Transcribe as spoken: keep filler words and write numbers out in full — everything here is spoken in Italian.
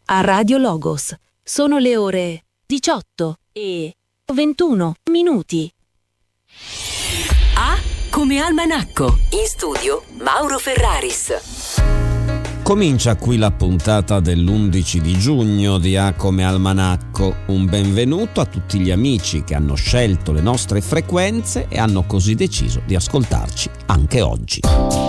a Radio Logos. Sono le ore diciotto e ventuno minuti. A come almanacco. In studio Mauro Ferraris. Comincia qui la puntata dell'undici di giugno di A come almanacco. Un benvenuto a tutti gli amici che hanno scelto le nostre frequenze e hanno così deciso di ascoltarci anche oggi.